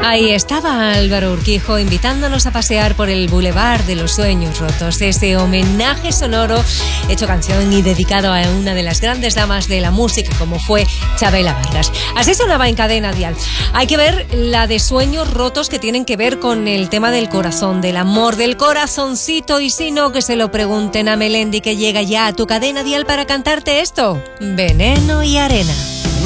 Ahí estaba Álvaro Urquijo invitándonos a pasear por el Boulevard de los Sueños Rotos, ese homenaje sonoro hecho canción y dedicado a una de las grandes damas de la música como fue Chabela Vargas. Así sonaba en Cadena Dial. Hay que ver la de Sueños Rotos que tienen que ver con el tema del corazón, del amor, del corazoncito, y si no, que se lo pregunten a Melendi, que llega ya a tu Cadena Dial para cantarte esto: Veneno y Arena.